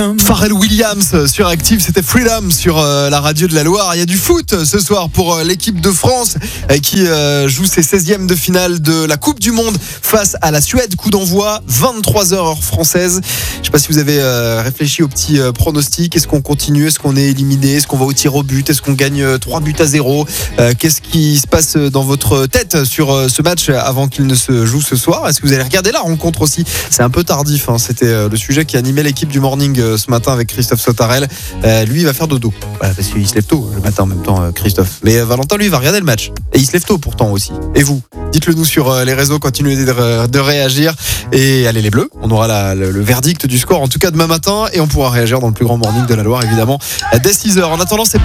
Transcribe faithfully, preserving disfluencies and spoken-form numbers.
Pharrell Williams sur Active, c'était Freedom sur euh, la radio de la Loire. Il y a du foot ce soir pour euh, l'équipe de France euh, qui euh, joue ses seizièmes de finale de la Coupe du Monde face à la Suède. Coup d'envoi vingt-trois heures heure française. Je ne sais pas si vous avez euh, réfléchi au petit euh, pronostic. Est-ce qu'on continue? Est-ce qu'on est éliminé? Est-ce qu'on va au tir au but? Est-ce qu'on gagne euh, trois buts à zéro? euh, Qu'est-ce qui se passe dans votre tête sur euh, ce match avant qu'il ne se joue ce soir? Est-ce que vous allez regarder la rencontre aussi? C'est un peu tardif, hein. C'était euh, le sujet qui animait l'équipe du Morning euh, ce matin avec Christophe Sautarel. Euh, lui, il va faire dodo. Voilà, parce qu'il se lève tôt le matin en même temps, euh, Christophe. Mais euh, Valentin, lui, il va regarder le match. Et il se lève tôt pourtant aussi. Et vous? Dites-le nous sur euh, les réseaux, continuez de, de réagir. Et allez les Bleus, on aura la, le, le verdict du score en tout cas demain matin. Et on pourra réagir dans le plus grand Morning de la Loire, évidemment, dès six heures. En attendant, c'est